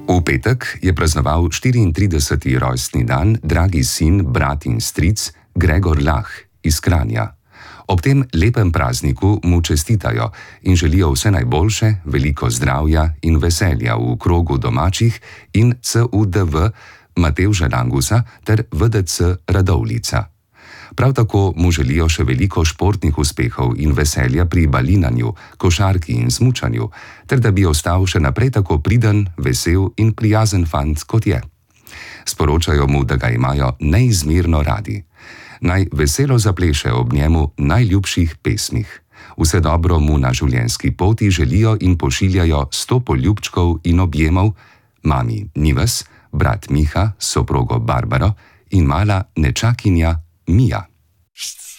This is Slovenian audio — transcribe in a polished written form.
V petek je praznoval 34. rojstni dan dragi sin, brat in stric Gregor Lah iz Kranja. Ob tem lepem prazniku mu čestitajo in želijo vse najboljše, veliko zdravja in veselja v krogu domačih in CUDV Matevža Langusa ter VDC Radovljica. Prav tako mu želijo še veliko športnih uspehov in veselja pri balinanju, košarki in smučanju, ter da bi ostal še naprej tako priden, vesel in prijazen fant, kot je. Sporočajo mu, da ga imajo neizmerno radi. Naj veselo zapleše ob njemu najljubših pesmih. Vse dobro mu na življenjski poti želijo in pošiljajo 100 poljubčkov in objemov mami Nives, brat Miha, soprogo Barbaro in mala nečakinja Mija.